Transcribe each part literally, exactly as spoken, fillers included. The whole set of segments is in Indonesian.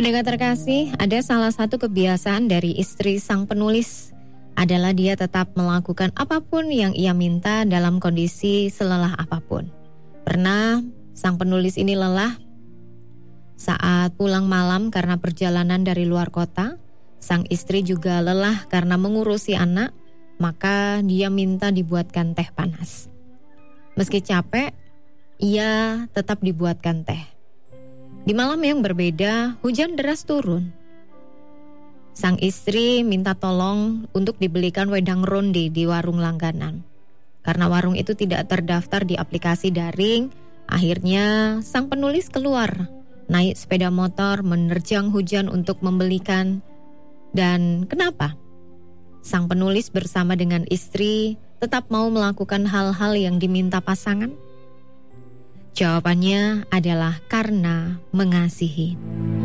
Pendengar terkasih, ada salah satu kebiasaan dari istri sang penulis adalah dia tetap melakukan apapun yang ia minta dalam kondisi selelah apapun. Pernah sang penulis ini lelah saat pulang malam karena perjalanan dari luar kota. Sang istri juga lelah karena mengurusi anak, maka dia minta dibuatkan teh panas. Meski capek, ia tetap dibuatkan teh. Di malam yang berbeda, hujan deras turun. Sang istri minta tolong untuk dibelikan wedang ronde di warung langganan. Karena warung itu tidak terdaftar di aplikasi daring, akhirnya sang penulis keluar, naik sepeda motor menerjang hujan untuk membelikan. Dan kenapa? Sang penulis bersama dengan istri tetap mau melakukan hal-hal yang diminta pasangan? Jawabannya adalah karena mengasihi.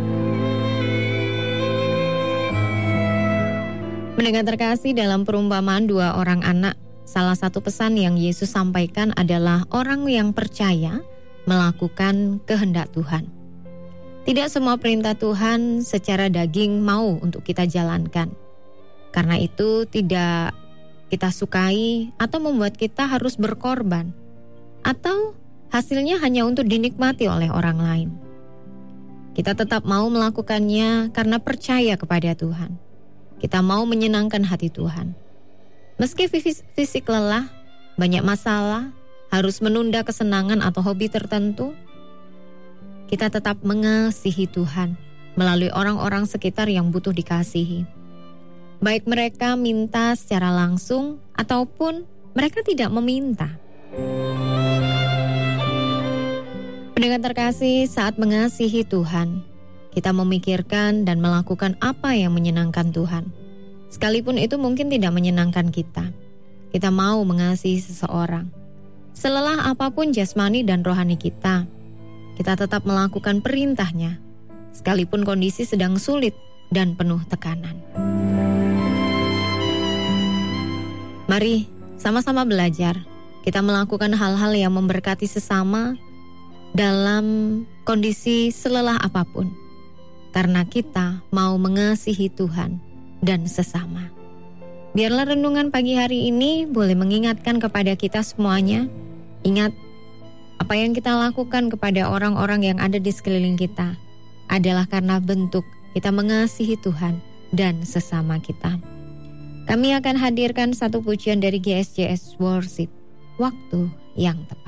Mendengar terkasih, dalam perumpamaan dua orang anak, salah satu pesan yang Yesus sampaikan adalah orang yang percaya melakukan kehendak Tuhan. Tidak semua perintah Tuhan secara daging mau untuk kita jalankan. Karena itu tidak kita sukai atau membuat kita harus berkorban. Atau hasilnya hanya untuk dinikmati oleh orang lain. Kita tetap mau melakukannya karena percaya kepada Tuhan. Kita mau menyenangkan hati Tuhan. Meski fisik lelah, banyak masalah, harus menunda kesenangan atau hobi tertentu, kita tetap mengasihi Tuhan melalui orang-orang sekitar yang butuh dikasihi. Baik mereka minta secara langsung ataupun mereka tidak meminta. Pendengar terkasih, saat mengasihi Tuhan, kita memikirkan dan melakukan apa yang menyenangkan Tuhan. Sekalipun itu mungkin tidak menyenangkan kita. Kita mau mengasihi seseorang. Selelah apapun jasmani dan rohani kita, kita tetap melakukan perintahnya, sekalipun kondisi sedang sulit dan penuh tekanan. Mari sama-sama belajar. Kita melakukan hal-hal yang memberkati sesama dalam kondisi selelah apapun. Karena kita mau mengasihi Tuhan dan sesama. Biarlah renungan pagi hari ini boleh mengingatkan kepada kita semuanya. Ingat, apa yang kita lakukan kepada orang-orang yang ada di sekeliling kita adalah karena bentuk kita mengasihi Tuhan dan sesama kita. Kami akan hadirkan satu pujian dari G S J S Worship, Waktu yang Tepat.